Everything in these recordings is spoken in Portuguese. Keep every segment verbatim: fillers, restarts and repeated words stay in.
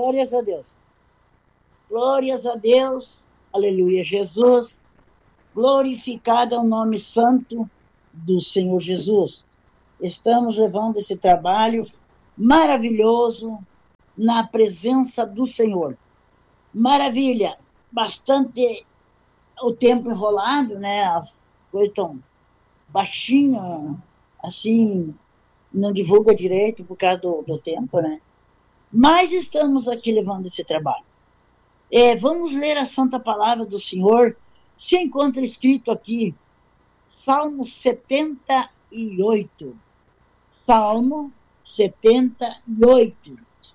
Glórias a Deus. Glórias a Deus. Aleluia, Jesus. Glorificado é o nome santo do Senhor Jesus. Estamos levando esse trabalho maravilhoso na presença do Senhor. Maravilha. Bastante o tempo enrolado, né? As coisas estão baixinhas, assim, não divulga direito por causa do, do tempo, né? Mas estamos aqui levando esse trabalho. É, vamos ler a Santa Palavra do Senhor. Se encontra escrito aqui, Salmo setenta e oito. Salmo setenta e oito.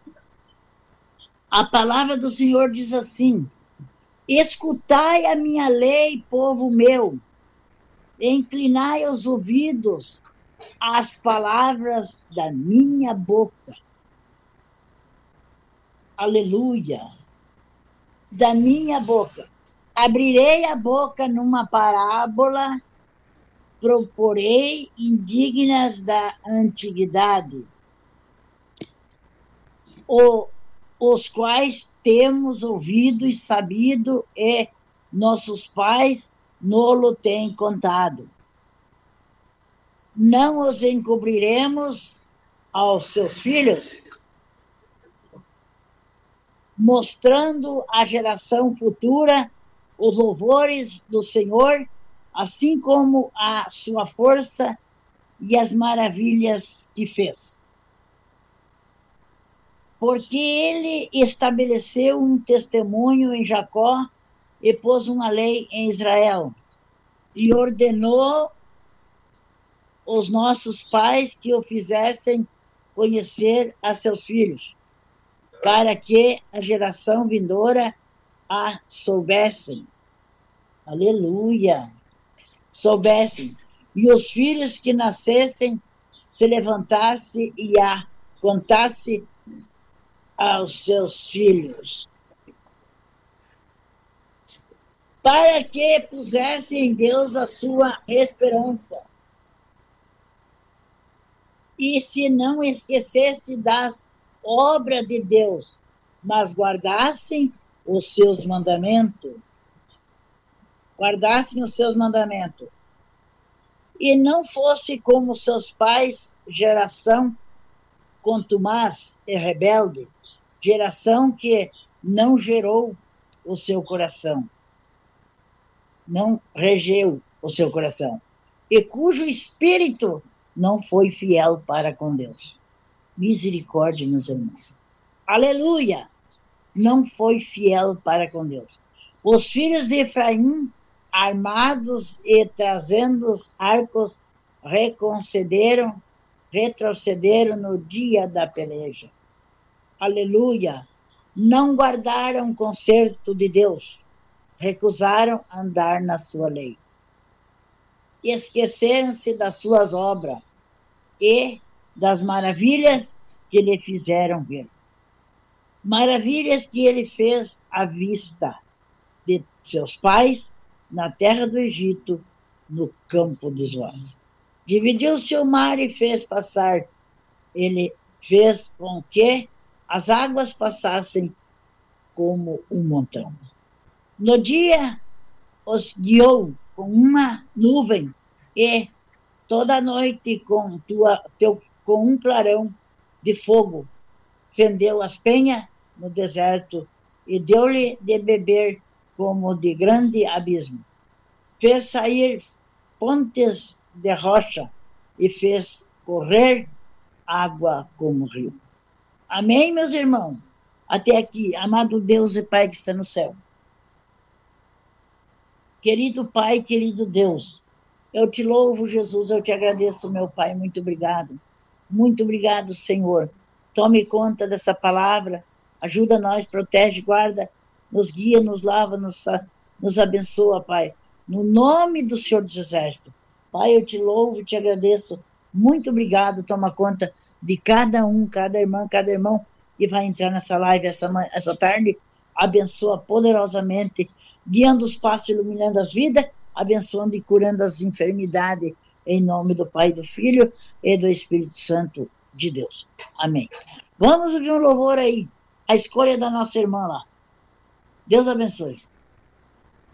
A palavra do Senhor diz assim: escutai a minha lei, povo meu, inclinai os ouvidos às palavras da minha boca. Aleluia! Da minha boca. Abrirei a boca numa parábola, proporei indignas da antiguidade, o, os quais temos ouvido e sabido, e nossos pais nolo têm contado. Não os encobriremos aos seus filhos, mostrando à geração futura os louvores do Senhor, assim como a sua força e as maravilhas que fez. Porque ele estabeleceu um testemunho em Jacó e pôs uma lei em Israel, e ordenou os nossos pais que o fizessem conhecer a seus filhos, para que a geração vindoura a soubessem. Aleluia! Soubessem. E os filhos que nascessem se levantasse e a contasse aos seus filhos, para que pusesse em Deus a sua esperança, e se não esquecesse das obras de Deus, mas guardassem os seus mandamentos, guardassem os seus mandamentos, e não fosse como seus pais, geração contumaz e rebelde, geração que não gerou o seu coração, não regeu o seu coração, e cujo espírito não foi fiel para com Deus. Misericórdia, meus irmãos. Aleluia! Não foi fiel para com Deus. Os filhos de Efraim, armados e trazendo os arcos, retrocederam, retrocederam no dia da peleja. Aleluia! Não guardaram o concerto de Deus, recusaram andar na sua lei. Esqueceram-se das suas obras e das maravilhas que lhe fizeram ver. Maravilhas que ele fez à vista de seus pais, na terra do Egito, no campo de Zoaz. Dividiu-se o mar e fez passar. Ele fez com que as águas passassem como um montão. No dia os guiou com uma nuvem e toda noite com, tua, teu, com um clarão de fogo fendeu as penhas no deserto e deu-lhe de beber como de grande abismo. Fez sair pontes de rocha e fez correr água como rio. Amém, meus irmãos? Até aqui, amado Deus e Pai que está no céu. Querido Pai, querido Deus, eu te louvo, Jesus, eu te agradeço, meu Pai, muito obrigado. Muito obrigado, Senhor. Tome conta dessa palavra, ajuda nós, protege, guarda, nos guia, nos lava, nos, nos abençoa, Pai. No nome do Senhor dos Exércitos. Pai, eu te louvo, te agradeço. Muito obrigado, toma conta de cada um, cada irmã, cada irmão que vai entrar nessa live essa, essa tarde. Abençoa poderosamente, guiando os passos, iluminando as vidas, abençoando e curando as enfermidades, em nome do Pai, do Filho e do Espírito Santo de Deus. Amém. Vamos ouvir um louvor aí. a escolha da nossa irmã lá. Deus abençoe.